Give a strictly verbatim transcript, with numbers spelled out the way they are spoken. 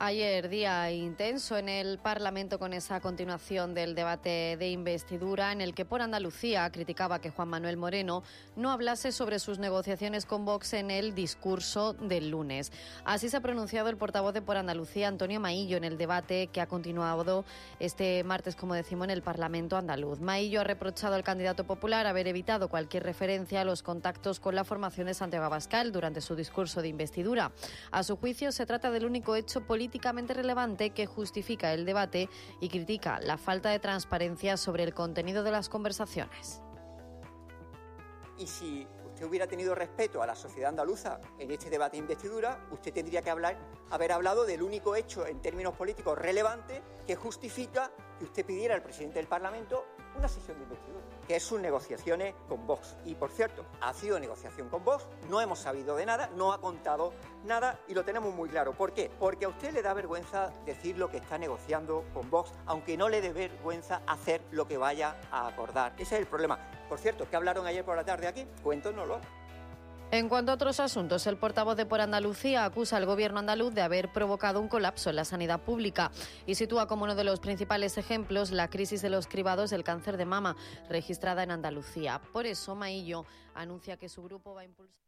Ayer, día intenso en el Parlamento con esa continuación del debate de investidura en el que por Andalucía criticaba que Juan Manuel Moreno no hablase sobre sus negociaciones con Vox en el discurso del lunes. Así se ha pronunciado el portavoz de Por Andalucía, Antonio Maillo, en el debate que ha continuado este martes, como decimos, en el Parlamento andaluz. Maillo ha reprochado al candidato popular haber evitado cualquier referencia a los contactos con la formación de Santiago Abascal durante su discurso de investidura. A su juicio, se trata del único hecho político políticamente relevante que justifica el debate y critica la falta de transparencia sobre el contenido de las conversaciones. Y si usted hubiera tenido respeto a la sociedad andaluza en este debate de investidura, usted tendría que hablar, haber hablado del único hecho en términos políticos relevante que justifica que usted pidiera al presidente del Parlamento una sesión de investidura, que es sus negociaciones con Vox. Y, por cierto, ha sido negociación con Vox, no hemos sabido de nada, no ha contado nada y lo tenemos muy claro. ¿Por qué? Porque a usted le da vergüenza decir lo que está negociando con Vox, aunque no le dé vergüenza hacer lo que vaya a acordar. Ese es el problema. Por cierto, ¿qué hablaron ayer por la tarde aquí? Cuéntanoslo. En cuanto a otros asuntos, el portavoz de Por Andalucía acusa al gobierno andaluz de haber provocado un colapso en la sanidad pública y sitúa como uno de los principales ejemplos la crisis de los cribados del cáncer de mama registrada en Andalucía. Por eso, Maillo anuncia que su grupo va a impulsar